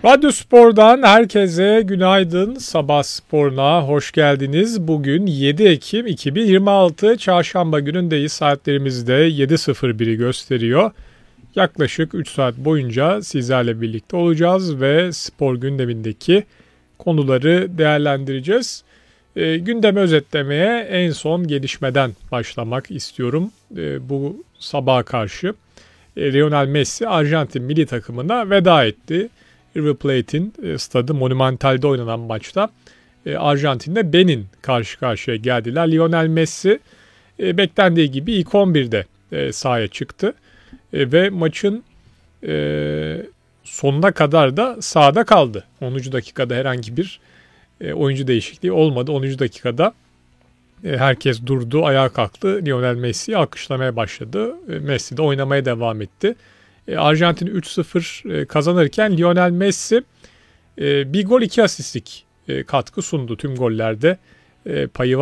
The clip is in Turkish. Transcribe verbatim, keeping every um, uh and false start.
Radyo Spor'dan herkese günaydın. Sabah sporuna hoş geldiniz. Bugün yedi Ekim iki bin yirmi altı Çarşamba günündeyiz. Saatlerimizde yedi sıfır biri gösteriyor. Yaklaşık üç saat boyunca sizlerle birlikte olacağız ve spor gündemindeki konuları değerlendireceğiz. E, gündemi özetlemeye en son gelişmeden başlamak istiyorum. E, bu sabaha karşı e, Lionel Messi Arjantin milli takımına veda etti. River Plate'in e, stadı Monumental'de oynanan maçta e, Arjantin'de Benin karşı karşıya geldiler. Lionel Messi e, beklendiği gibi ilk on birde e, sahaya çıktı e, ve maçın e, sonuna kadar da sahada kaldı. onuncu dakikada herhangi bir e, oyuncu değişikliği olmadı. onuncu dakikada e, herkes durdu, ayağa kalktı. Lionel Messi'yi alkışlamaya başladı. E, Messi de oynamaya devam etti. Arjantin üç sıfır kazanırken Lionel Messi bir gol iki asistlik katkı sundu. Tüm gollerde payı